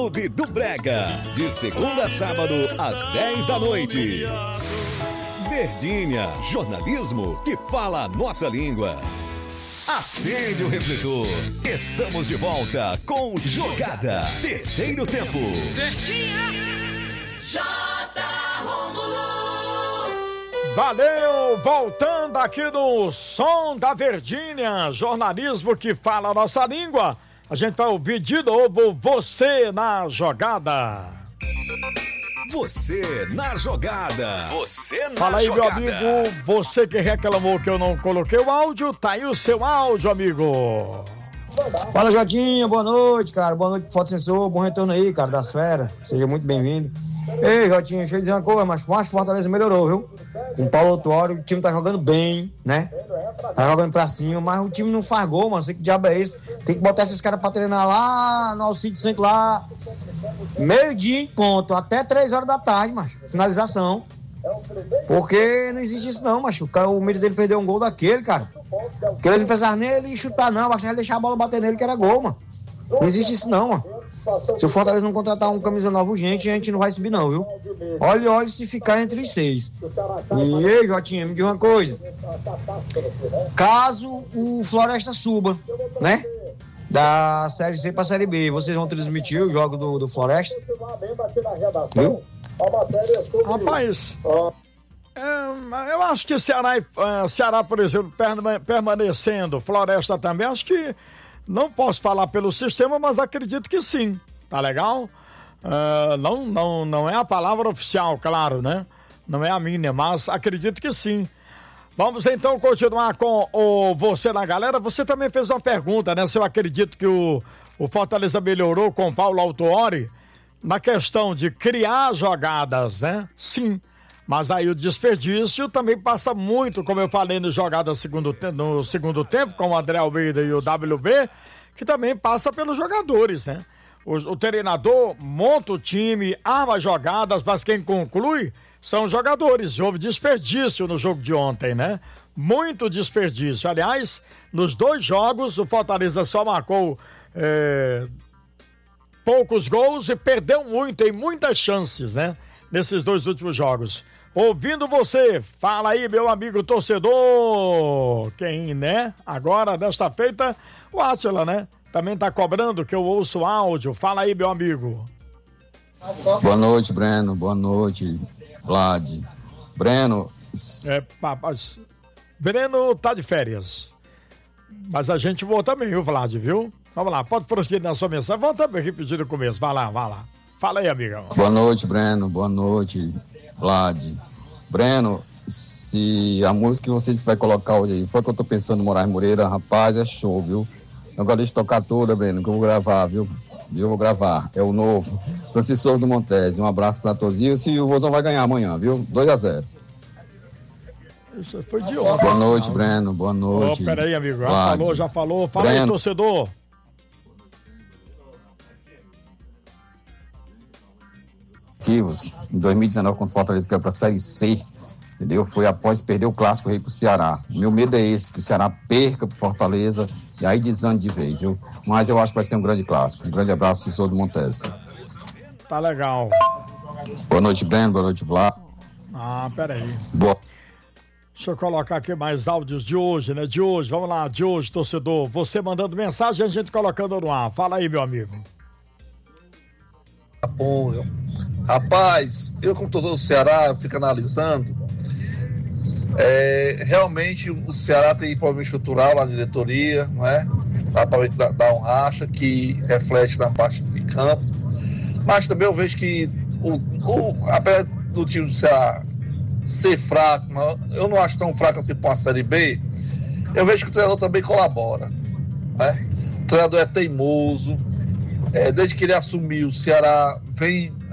Clube do Brega, de segunda a sábado, às 10 da noite. Verdinha, jornalismo que fala a nossa língua. Acende o refletor. Estamos de volta com Jogada. Terceiro tempo. Verdinha. J. Rômulo. Valeu! Voltando aqui no Som da Verdinha, jornalismo que fala a nossa língua. A gente vai ouvir de novo Você na Jogada. Você na Jogada. Você na Jogada. Fala aí, meu amigo. Você que reclamou que eu não coloquei o áudio, tá aí o seu áudio, amigo. Fala, Jotinha. Boa noite, cara. Boa noite, Foto Sensor. Bom retorno aí, cara, das feras. Seja muito bem-vindo. Ei, Jotinha, deixa eu dizer uma coisa, mas Fortaleza melhorou, viu? Com o Paulo Autuori, o time tá jogando bem, né? Tá jogando pra cima, mas o time não faz gol, mano. Sei que diabo é esse. Tem que botar esses caras pra treinar lá no Alcide Centro, lá. Meio-dia em ponto, até 3 horas da tarde, macho. Finalização. Porque não existe isso não, macho. O medo dele perder um gol daquele, cara. Porque ele não precisava nele chutar, não. Bastava deixar a bola bater nele, que era gol, mano. Não existe isso não, mano. Se o Fortaleza não contratar um camisa nova urgente, a gente não vai subir não, viu? Olha se ficar entre os 6. E aí, Jotinha, me diz uma coisa. Caso o Floresta suba, né? Da Série C pra Série B, vocês vão transmitir o jogo do Floresta? Viu? Rapaz, eu acho que Ceará, por exemplo, permanecendo, Floresta também, acho que não posso falar pelo sistema, mas acredito que sim, tá legal? Não é a palavra oficial, claro, né? Não é a minha, mas acredito que sim. Vamos então continuar com o Você na Galera. Você também fez uma pergunta, né? Se eu acredito que o Fortaleza melhorou com o Paulo Autuori na questão de criar jogadas, né? Sim. Mas aí o desperdício também passa muito, como eu falei no Jogada no segundo tempo, com o André Almeida e o WB, que também passa pelos jogadores, né? O treinador monta o time, arma jogadas, mas quem conclui são os jogadores. E houve desperdício no jogo de ontem, né? Muito desperdício. Aliás, nos 2 jogos, o Fortaleza só marcou poucos gols e perdeu muito, em muitas chances, né? Nesses 2 últimos jogos. Ouvindo você, fala aí, meu amigo torcedor. Quem, né? Agora, desta feita, o Átila, né? Também tá cobrando que eu ouço o áudio. Fala aí, meu amigo. Boa noite, Breno. Boa noite, Vlad. Breno. Breno tá de férias. Mas a gente voa também, viu, Vlad, viu? Vamos lá, pode prosseguir na sua mensagem. Vamos também repetir no começo. Vai lá. Fala aí, amigão. Boa noite, Breno. Boa noite, Vlad. Breno, se a música que você vai colocar hoje aí foi que eu tô pensando em Moraes Moreira, rapaz, é show, viu? Eu gosto de tocar toda, Breno, que eu vou gravar, viu? Eu vou gravar, é o novo. Francisco Souza do Montese, um abraço pra todos. E o Vozão vai ganhar amanhã, viu? 2-0. Isso foi de ontem. Boa noite, Breno, boa noite. Peraí, amigo, já falou. Fala Breno. aí, torcedor. Em 2019, quando o Fortaleza caiu para a Série C, entendeu? Foi após perder o Clássico Rei pro Ceará. Meu medo é esse, que o Ceará perca pro Fortaleza e aí desande de vez, viu? Mas eu acho que vai ser um grande clássico. Um grande abraço, Sou do Montese. Tá legal. Boa noite, Breno. Boa noite, Vlad. Peraí. Boa. Deixa eu colocar aqui mais áudios de hoje, né? De hoje, vamos lá, de hoje, torcedor. Você mandando mensagem e a gente colocando no ar. Fala aí, meu amigo. Tá bom, viu? Rapaz, eu como torcedor do Ceará, eu fico analisando. Realmente o Ceará tem problema estrutural na diretoria, não é? Dá para dar um racha que reflete na parte de campo. Mas também eu vejo que apesar do time do Ceará ser fraco, eu não acho tão fraco assim para uma Série B, eu vejo que o treinador também colabora, né? O treinador é teimoso, desde que ele assumiu, o Ceará vem